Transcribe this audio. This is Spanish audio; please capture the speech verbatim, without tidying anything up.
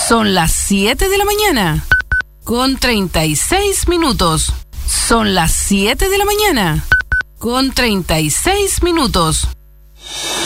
Son las siete de la mañana, con treinta y seis minutos. Son las siete de la mañana, con treinta y seis minutos.